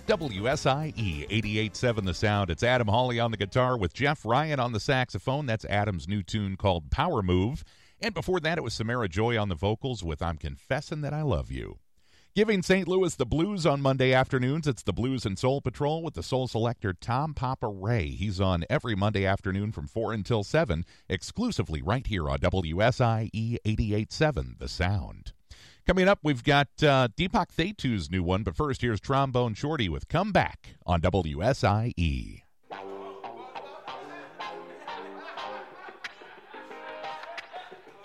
WSIE 88.7 The Sound. It's Adam Hawley on the guitar with Jeff Ryan on the saxophone. That's Adam's new tune called Power Move. And before that, it was Samara Joy on the vocals with I'm Confessing That I Love You. Giving St. Louis the blues on Monday afternoons, it's the Blues and Soul Patrol with the soul selector Tom Papa Ray. He's on every Monday afternoon from 4 until 7, exclusively right here on WSIE 88.7 The Sound. Coming up, we've got Deepak Thetu's new one, but first, here's Trombone Shorty with Come Back on WSIE.